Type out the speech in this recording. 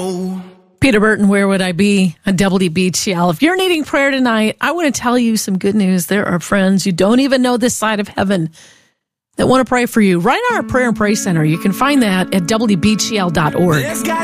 Peter Burton, Where Would I Be? On WBTL. If you're needing prayer tonight, I want to tell you some good news. There are friends you don't even know this side of heaven that want to pray for you. Right on our Prayer and Praise Center. You can find that at WBTL.org.